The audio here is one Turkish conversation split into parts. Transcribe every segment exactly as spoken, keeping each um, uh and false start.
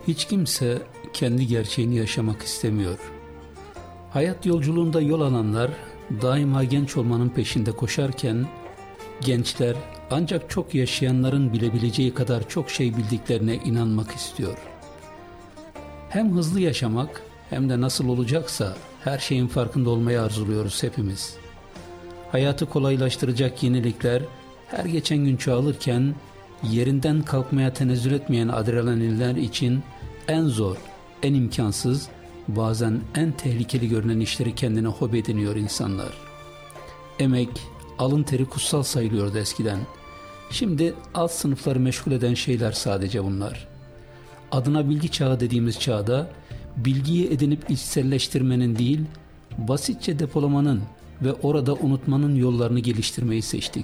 Hiç kimse kendi gerçeğini yaşamak istemiyor. Hayat yolculuğunda yol alanlar daima genç olmanın peşinde koşarken, gençler ancak çok yaşayanların bilebileceği kadar çok şey bildiklerine inanmak istiyor. Hem hızlı yaşamak hem de nasıl olacaksa her şeyin farkında olmayı arzuluyoruz hepimiz. Hayatı kolaylaştıracak yenilikler her geçen gün çoğalırken, yerinden kalkmaya tenezzül etmeyen adrenalinler için en zor, en imkansız, bazen en tehlikeli görünen işleri kendine hobi ediniyor insanlar. Emek, alın teri kutsal sayılıyordu eskiden. Şimdi alt sınıfları meşgul eden şeyler sadece bunlar. Adına bilgi çağı dediğimiz çağda, bilgiyi edinip içselleştirmenin değil, basitçe depolamanın ve orada unutmanın yollarını geliştirmeyi seçtik.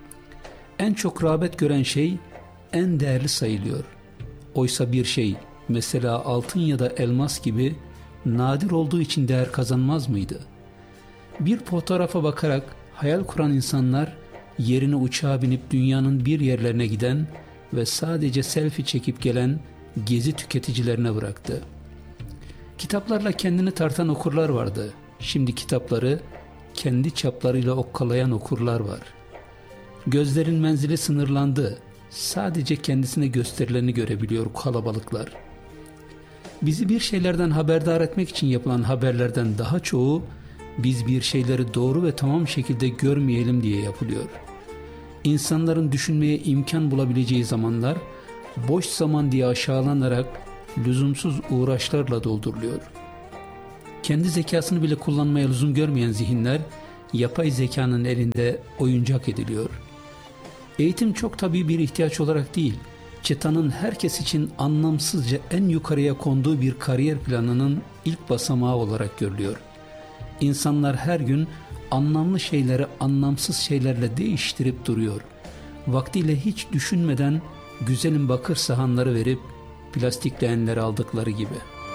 En çok rağbet gören şey en değerli sayılıyor. Oysa bir şey, mesela altın ya da elmas gibi nadir olduğu için değer kazanmaz mıydı? Bir fotoğrafa bakarak hayal kuran insanlar yerine uçağa binip dünyanın bir yerlerine giden ve sadece selfie çekip gelen gezi tüketicilerine bıraktı. Kitaplarla kendini tartan okurlar vardı. Şimdi kitapları kendi çaplarıyla okkalayan okurlar var. Gözlerin menzili sınırlandı. Sadece kendisine gösterileni görebiliyor kalabalıklar. Bizi bir şeylerden haberdar etmek için yapılan haberlerden daha çoğu biz bir şeyleri doğru ve tamam şekilde görmeyelim diye yapılıyor. İnsanların düşünmeye imkan bulabileceği zamanlar boş zaman diye aşağılanarak lüzumsuz uğraşlarla dolduruluyor. Kendi zekasını bile kullanmaya lüzum görmeyen zihinler yapay zekanın elinde oyuncak ediliyor. Eğitim çok tabii bir ihtiyaç olarak değil, çetanın herkes için anlamsızca en yukarıya konduğu bir kariyer planının ilk basamağı olarak görülüyor. İnsanlar her gün anlamlı şeyleri anlamsız şeylerle değiştirip duruyor. Vaktiyle hiç düşünmeden güzelim bakır sahanları verip plastik leğenleri aldıkları gibi.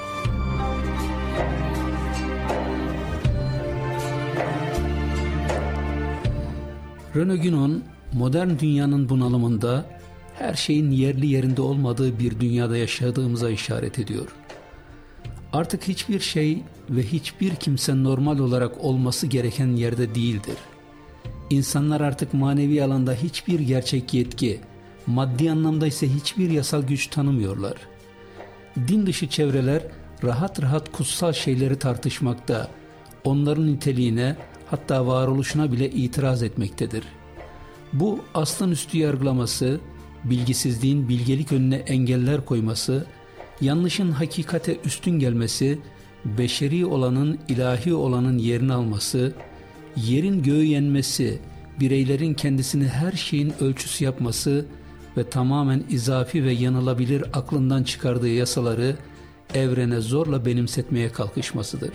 René Guénon, modern dünyanın bunalımında her şeyin yerli yerinde olmadığı bir dünyada yaşadığımıza işaret ediyor. Artık hiçbir şey ve hiçbir kimse normal olarak olması gereken yerde değildir. İnsanlar artık manevi alanda hiçbir gerçek yetki, maddi anlamda ise hiçbir yasal güç tanımıyorlar. Din dışı çevreler rahat rahat kutsal şeyleri tartışmakta, onların niteliğine hatta varoluşuna bile itiraz etmektedir. Bu aslın üstü yargılaması, bilgisizliğin bilgelik önüne engeller koyması, yanlışın hakikate üstün gelmesi, beşeri olanın ilahi olanın yerini alması, yerin göğü yenmesi, bireylerin kendisini her şeyin ölçüsü yapması ve tamamen izafi ve yanılabilir aklından çıkardığı yasaları evrene zorla benimsetmeye kalkışmasıdır.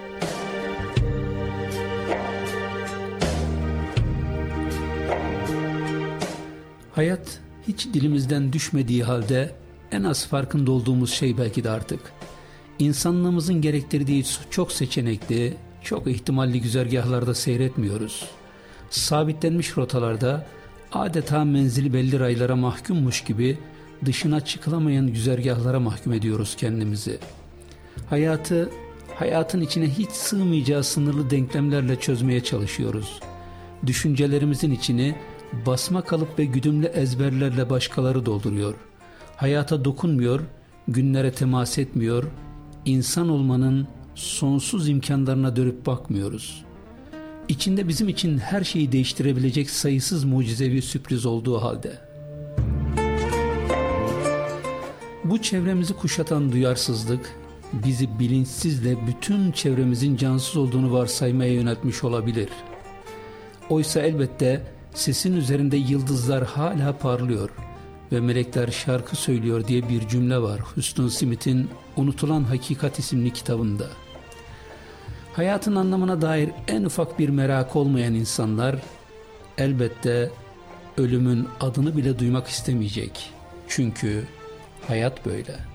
Hayat hiç dilimizden düşmediği halde en az farkında olduğumuz şey belki de artık. İnsanlığımızın gerektirdiği çok seçenekli, çok ihtimalli güzergahlarda seyretmiyoruz. Sabitlenmiş rotalarda adeta menzili belli raylara mahkummuş gibi dışına çıkılamayan güzergahlara mahkum ediyoruz kendimizi. Hayatı, hayatın içine hiç sığmayacağı sınırlı denklemlerle çözmeye çalışıyoruz. Düşüncelerimizin içini basma kalıp ve güdümlü ezberlerle başkaları dolduruyor. Hayata dokunmuyor, günlere temas etmiyor, insan olmanın sonsuz imkanlarına dönüp bakmıyoruz. İçinde bizim için her şeyi değiştirebilecek sayısız mucizevi sürpriz olduğu halde. Bu çevremizi kuşatan duyarsızlık, bizi bilinçsizle bütün çevremizin cansız olduğunu varsaymaya yöneltmiş olabilir. Oysa elbette sesin üzerinde yıldızlar hala parlıyor ve melekler şarkı söylüyor diye bir cümle var Huston Smith'in Unutulan Hakikat isimli kitabında. Hayatın anlamına dair en ufak bir merak olmayan insanlar elbette ölümün adını bile duymak istemeyecek. Çünkü hayat böyle.